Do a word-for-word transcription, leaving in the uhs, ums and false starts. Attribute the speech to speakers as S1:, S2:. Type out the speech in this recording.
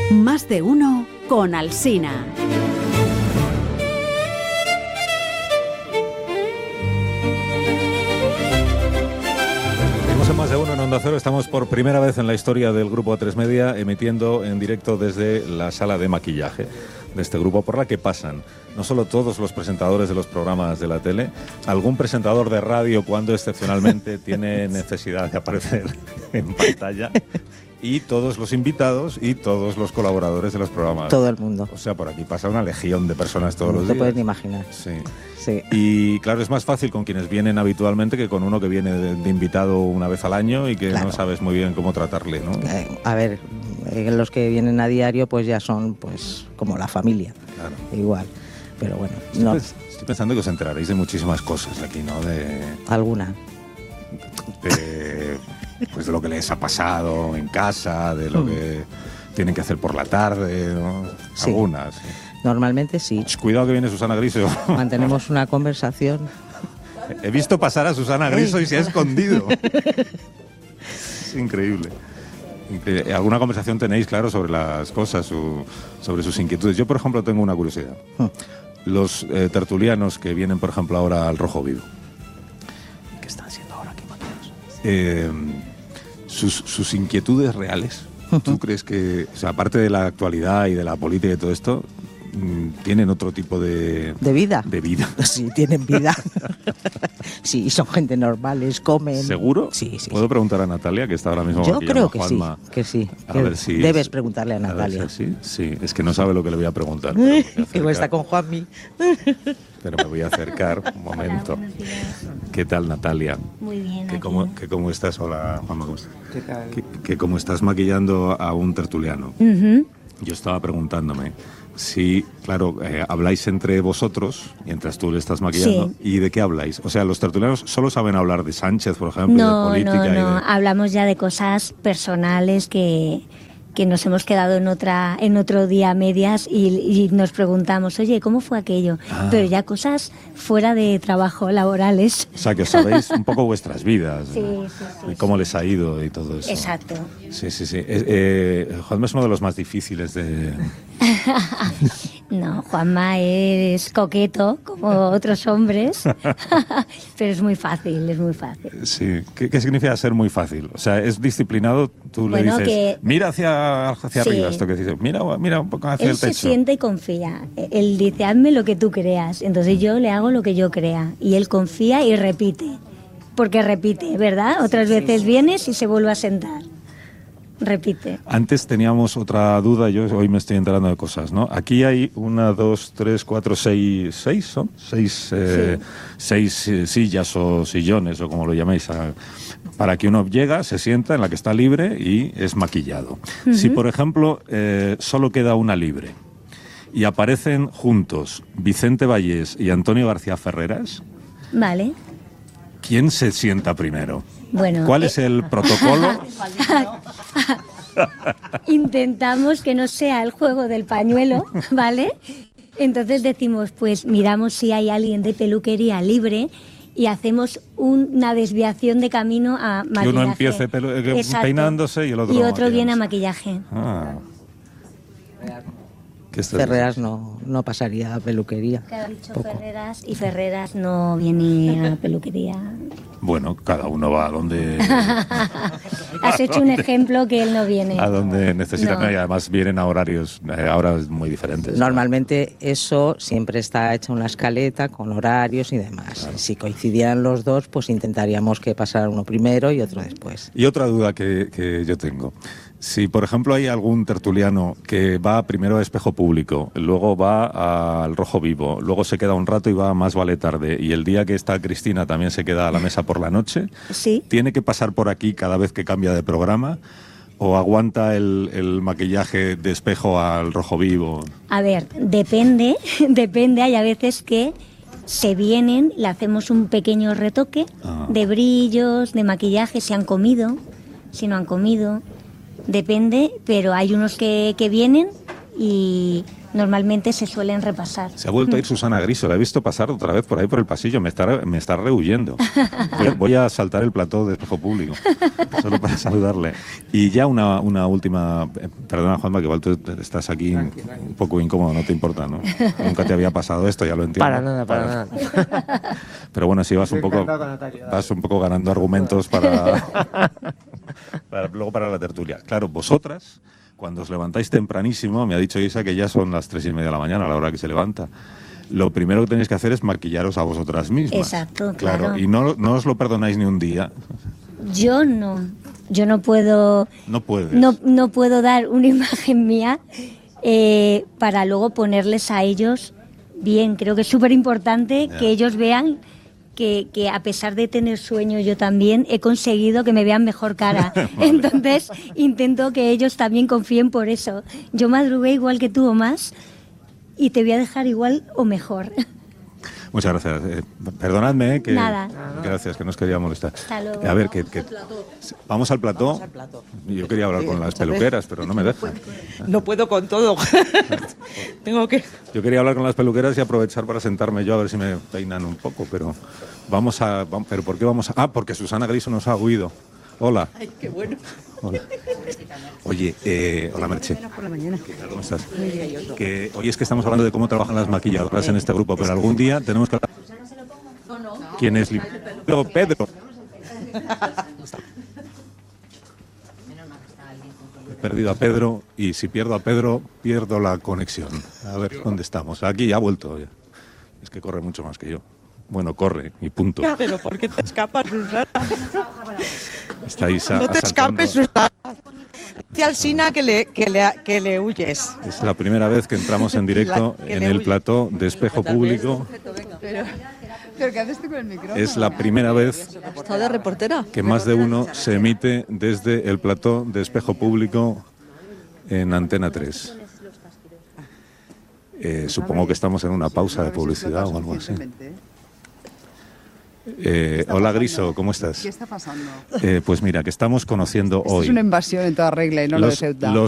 S1: Más de uno con Alsina.
S2: Más de uno en Onda Cero. Estamos por primera vez en la historia del Grupo A tres Media emitiendo en directo desde la sala de maquillaje de este grupo, por la que pasan no solo todos los presentadores de los programas de la tele, algún presentador de radio cuando excepcionalmente tiene necesidad de aparecer en pantalla, y todos los invitados y todos los colaboradores de los programas.
S3: Todo el mundo.
S2: O sea, por aquí pasa una legión de personas todos
S3: no
S2: los
S3: te
S2: días.
S3: Te puedes ni imaginar.
S2: Sí.
S3: Sí.
S2: Y claro, es más fácil con quienes vienen habitualmente que con uno que viene de, de invitado una vez al año y que
S3: claro.
S2: no sabes muy bien cómo tratarle, ¿no?
S3: Eh, a ver, eh, los que vienen a diario pues ya son pues como la familia.
S2: Claro.
S3: Igual. Pero bueno,
S2: estoy,
S3: no.
S2: Estoy pensando que os enteraréis de muchísimas cosas aquí, ¿no? De
S3: ¿Alguna?
S2: De, pues de lo que les ha pasado en casa, de lo
S3: mm.
S2: que tienen que hacer por la tarde, ¿no?
S3: Sí.
S2: Algunas. Sí.
S3: Normalmente sí.
S2: Cuidado que viene Susana Griso.
S3: Mantenemos una conversación.
S2: He visto pasar a Susana Griso y se ha escondido. Es increíble. Increíble. ¿Alguna conversación tenéis, claro, sobre las cosas, su, sobre sus inquietudes? Yo, por ejemplo, tengo una curiosidad. Los eh, tertulianos que vienen, por ejemplo, ahora al Rojo Vivo. ¿Qué están haciendo ahora aquí, maquillados? Eh, sus, sus inquietudes reales. ¿Tú crees que, o sea, aparte de la actualidad y de la política y todo esto, tienen otro tipo de...
S3: ¿De vida?
S2: De vida.
S3: Sí, tienen vida. Sí, son gente normales, comen...
S2: ¿Seguro?
S3: Sí, sí.
S2: ¿Puedo preguntar a Natalia, que está ahora mismo
S3: Yo
S2: aquí?
S3: creo que sí,
S2: Juanma?
S3: que sí.
S2: A
S3: que
S2: ver si...
S3: Debes preguntarle a
S2: A
S3: Natalia.
S2: ver si, sí, sí, es que no sabe lo que le voy a preguntar. Pero
S3: Igual está con Juanmi.
S2: Pero me voy a acercar un momento.
S4: Hola, buenos días.
S2: ¿Qué tal, Natalia?
S4: Muy bien.
S2: ¿Qué
S4: aquí.
S2: cómo, que cómo estás? Hola, Juanma, ¿cómo estás?
S3: ¿Qué tal?
S2: Que, que como estás maquillando a un tertuliano,
S4: Ujú.
S2: yo estaba preguntándome si, claro, eh, habláis entre vosotros mientras tú le estás maquillando,
S4: Sí.
S2: ¿y de qué habláis? O sea, los tertulianos solo saben hablar de Sánchez, por ejemplo,
S4: No,
S2: y de política.
S4: no, no.
S2: Y de...
S4: Hablamos ya de cosas personales que, que nos hemos quedado en otra en otro día a medias y, y nos preguntamos, oye, ¿cómo fue aquello?
S2: Ah.
S4: Pero ya cosas fuera de trabajo, laborales.
S2: O sea, que os sabéis un poco vuestras vidas,
S4: Sí,
S2: ¿no?
S4: sí, sí,
S2: Y cómo
S4: sí.
S2: les ha ido y todo eso.
S4: Exacto.
S2: Sí, sí, sí. Eh, eh, Juanma es uno de los más difíciles de...
S4: No, Juanma es coqueto, como otros hombres, pero es muy fácil, es muy fácil.
S2: Sí. ¿Qué, qué significa ser muy fácil? O sea, ¿es disciplinado? Tú
S4: Bueno,
S2: le dices,
S4: que-
S2: mira hacia, hacia
S4: Sí.
S2: arriba, esto que dices, mira, mira un poco hacia
S4: Él
S2: el
S4: se
S2: techo.
S4: siente y confía. Él dice, hazme lo que tú creas. Entonces yo le hago lo que yo crea. Y él confía y repite. Porque repite, ¿verdad? Otras veces vienes y se vuelve a sentar. Repite.
S2: Antes teníamos otra duda, yo hoy me estoy enterando de cosas, ¿no? Aquí hay una, dos, tres, cuatro, seis, seis, ¿son? Seis, eh,
S4: Sí.
S2: seis eh, sillas o sillones, o como lo llaméis, a- para que uno llega, se sienta en la que está libre y es maquillado. Si, por ejemplo, eh, solo queda una libre y aparecen juntos Vicente Vallés y Antonio García Ferreras,
S4: Vale.
S2: ¿quién se sienta primero?
S4: Bueno.
S2: ¿Cuál
S4: eh,
S2: es el protocolo?
S4: Intentamos que no sea el juego del pañuelo, ¿vale? Entonces decimos, pues miramos si hay alguien de peluquería libre y hacemos una desviación de camino a maquillaje.
S2: uno empiece pelu- eh,
S4: Exacto.
S2: peinándose y el otro
S4: Y otro viene a
S2: maquillándose.
S4: maquillaje.
S2: Ah. ¿Qué estás
S3: Ferreras no, no pasaría a peluquería.
S4: Que ha dicho
S3: Poco.
S4: Ferreras y Ferreras no viene a peluquería.
S2: Bueno, cada uno va a donde,
S4: Has hecho un ejemplo que él no viene.
S2: a donde necesita.
S4: No.
S2: Y además vienen a horarios eh, ahora muy diferentes.
S3: Normalmente eso siempre está hecha una escaleta con horarios y demás. Si coincidieran los dos, pues intentaríamos que pasara uno primero y otro después.
S2: Y otra duda que, que yo tengo. Si, por ejemplo, hay algún tertuliano que va primero a Espejo Público, luego va al Rojo Vivo, luego se queda un rato y va a Más Vale Tarde, y el día que está Cristina también se queda a la mesa por la noche,
S4: Sí.
S2: ¿tiene que pasar por aquí cada vez que cambia de programa? ¿O aguanta el, el maquillaje de Espejo al Rojo Vivo?
S4: A ver, depende, depende. Hay a veces que se vienen, le hacemos un pequeño retoque
S2: Ah.
S4: de brillos, de maquillaje, si han comido, si no han comido. Depende, pero hay unos que, que vienen y, normalmente se suelen repasar.
S2: Se ha vuelto a ir Susana Griso, la he visto pasar otra vez por ahí por el pasillo, me está, me está rehuyendo. Voy, voy a saltar el plató de Espejo Público, solo para saludarle. Y ya una, una última, perdona Juanma, que igual tú estás aquí un poco incómodo, no te importa, ¿no? Nunca te había pasado esto, ya lo entiendo.
S5: Para nada, para, para nada.
S2: Pero bueno, sí vas un poco, vas un poco ganando argumentos para, para luego para la tertulia. Claro, vosotras, cuando os levantáis tempranísimo, me ha dicho Isa que ya son las tres y media de la mañana a la hora que se levanta. Lo primero que tenéis que hacer es maquillaros a vosotras mismas.
S4: Exacto, claro.
S2: Claro, y no, no os lo perdonáis ni un día.
S4: Yo no, yo no puedo...
S2: No puedes.
S4: No, no puedo dar una imagen mía eh, para luego ponerles a ellos bien. Creo que es súper importante
S2: Ya.
S4: que ellos vean que, que a pesar de tener sueño yo también he conseguido que me vean mejor cara.
S2: Vale.
S4: Entonces intento que ellos también confíen por eso. Yo madrugué igual que tú o más y te voy a dejar igual o mejor.
S2: Muchas gracias. Eh, perdonadme, eh, que
S4: Nada.
S2: gracias, que no os quería molestar.
S4: Hasta luego.
S2: A ver, que, que- vamos al plató.
S3: Vamos al plató.
S2: Yo quería hablar
S3: Sí,
S2: con las
S3: muchas veces.
S2: peluqueras, pero no me dejan.
S3: No puedo con todo. Tengo que...
S2: Yo quería hablar con las peluqueras y aprovechar para sentarme yo a ver si me peinan un poco, pero vamos a... vam- ¿Pero por qué vamos a...? Ah, porque Susana Griso nos ha huido. Hola.
S3: Ay, qué bueno.
S2: Hola. Oye, eh, hola Merche. ¿Qué tal? ¿Cómo estás? Que hoy es que estamos hablando de cómo trabajan las maquilladoras en este grupo, pero algún día tenemos que hablar... ¿Quién es? li- Pedro, Pedro. He perdido a Pedro y si pierdo a Pedro, pierdo la conexión. A ver, ¿dónde estamos? Aquí ya ha vuelto. Ya. Es que corre mucho más que yo. Bueno, corre y punto.
S3: Pero ¿por qué te escapas, Susana?
S2: Está Isa
S3: No te
S2: asaltando.
S3: escapes, Susana. Dice al Sina que le, que, le, que le huyes.
S2: Es la primera vez que entramos en directo
S3: La- que
S2: en
S3: le
S2: el
S3: huye.
S2: plató de Espejo Público.
S6: Pero, pero ¿qué haces tú con el micrófono?
S2: Es la primera vez
S6: ¿Está de reportera?
S2: que más de uno se emite desde el plató de Espejo Público en Antena tres. Eh, supongo que estamos en una pausa de publicidad o algo así. Eh, hola Griso, ¿cómo estás?
S6: ¿Qué está pasando?
S2: Eh, pues mira, que estamos conociendo
S6: Esto
S2: hoy
S6: es una invasión en toda regla y no lo de
S2: los,
S6: Ceuta.
S2: los